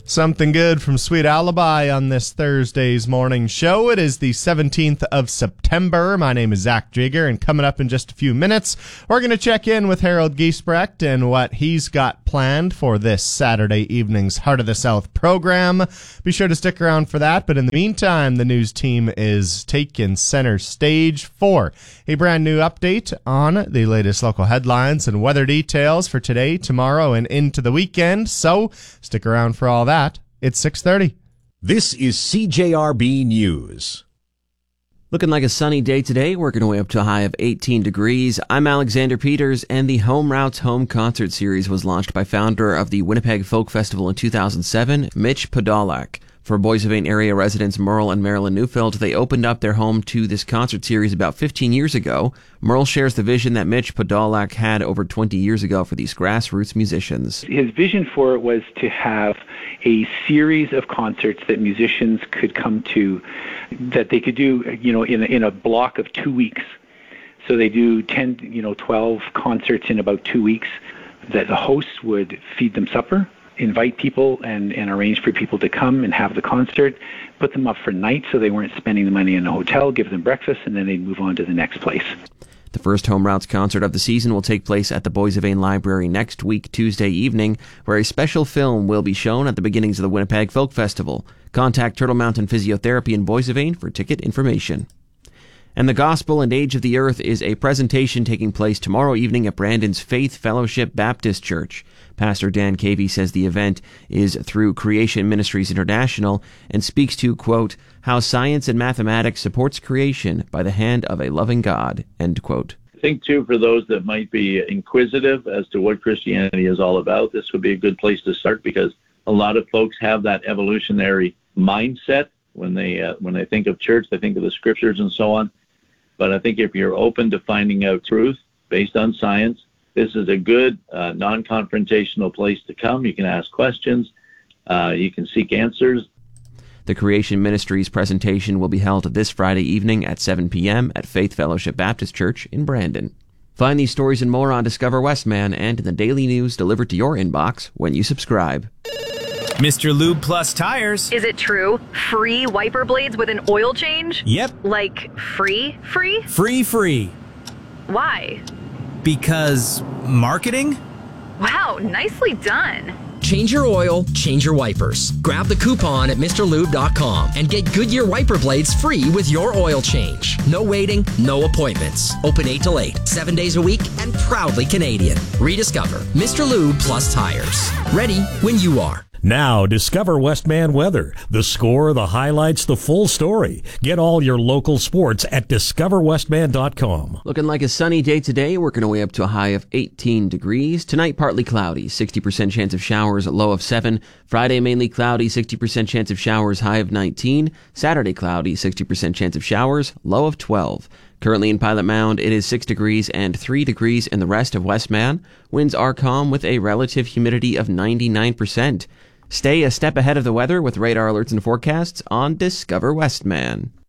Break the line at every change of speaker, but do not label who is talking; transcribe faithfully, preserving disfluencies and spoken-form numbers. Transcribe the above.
Something good from Sweet Alibi on this Thursday's morning show. It is the seventeenth of September. My name is Zach Jigger, and coming up in just a few minutes, we're going to check in with Harold Giesbrecht and what he's got planned for this Saturday evening's Heart of the South program. Be sure to stick around for that, but in the meantime, the news team is taking center stage for a brand new update on the latest local headlines and weather details for today, tomorrow, and into the weekend. So stick around for all that. It's six thirty.
This is C J R B News.
Looking like a sunny day today, working our way up to a high of eighteen degrees. I'm Alexander Peters, and the Home Routes Home Concert Series was launched by founder of the Winnipeg Folk Festival in two thousand seven, Mitch Podolak. For Boissevain area residents Merle and Marilyn Neufeld, they opened up their home to this concert series about fifteen years ago. Merle shares the vision that Mitch Podolak had over twenty years ago for these grassroots musicians.
His vision for it was to have a series of concerts that musicians could come to, that they could do, you know, in a, in a block of two weeks. So they do ten, you know, twelve concerts in about two weeks. That the hosts would feed them supper, invite people and, and arrange for people to come and have the concert, put them up for night so they weren't spending the money in a hotel, give them breakfast, and then they'd move on to the next place.
The first Home Routes concert of the season will take place at the Boissevain Library next week, Tuesday evening, where a special film will be shown at the beginnings of the Winnipeg Folk Festival. Contact Turtle Mountain Physiotherapy in Boissevain for ticket information. And the Gospel and Age of the Earth is a presentation taking place tomorrow evening at Brandon's Faith Fellowship Baptist Church. Pastor Dan Cavey says the event is through Creation Ministries International and speaks to, quote, how science and mathematics supports creation by the hand of a loving God, end quote.
I think, too, for those that might be inquisitive as to what Christianity is all about, this would be a good place to start because a lot of folks have that evolutionary mindset. When they, uh, when they think of church, they think of the scriptures and so on. But I think if you're open to finding out truth based on science, this is a good uh, non-confrontational place to come. You can ask questions. Uh, you can seek answers.
The Creation Ministries presentation will be held this Friday evening at seven p.m. at Faith Fellowship Baptist Church in Brandon. Find these stories and more on Discover Westman and in the daily news delivered to your inbox when you subscribe.
Mister Lube Plus Tires.
Is it true? Free wiper blades with an oil change?
Yep.
Like free, free?
Free, free.
Why?
Because marketing?
Wow, nicely done.
Change your oil, change your wipers. Grab the coupon at Mr Lube dot com and get Goodyear wiper blades free with your oil change. No waiting, no appointments. Open eight till eight, seven days a week, and proudly Canadian. Rediscover Mister Lube Plus Tires. Ready when you are.
Now, Discover Westman Weather. The score, the highlights, the full story. Get all your local sports at discover westman dot com.
Looking like a sunny day today, working our way up to a high of eighteen degrees. Tonight, partly cloudy, sixty percent chance of showers, low of seven. Friday, mainly cloudy, sixty percent chance of showers, high of nineteen. Saturday, cloudy, sixty percent chance of showers, low of twelve. Currently in Pilot Mound, it is six degrees and three degrees in the rest of Westman. Winds are calm with a relative humidity of ninety-nine percent. Stay a step ahead of the weather with radar alerts and forecasts on Discover Westman.